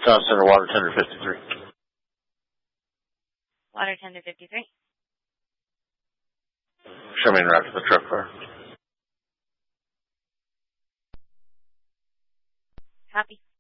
Town Center Water Tender 53. Water Tender 53. Show me right to the truck car. Copy.